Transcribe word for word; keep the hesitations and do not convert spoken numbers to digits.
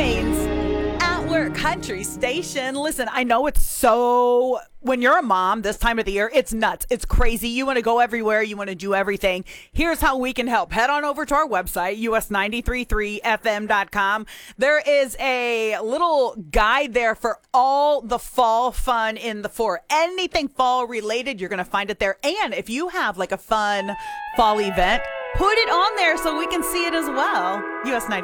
Wayne's At Work Country Station. Listen, I know it's so, when you're a mom this time of the year, it's nuts. It's crazy. You want to go everywhere. You want to do everything. Here's how we can help. Head on over to our website, U S nine three three F M dot com. There is a little guide there for all the fall fun in the fort. Anything fall related, you're going to find it there. And if you have like a fun fall event, put it on there so we can see it as well. U S nine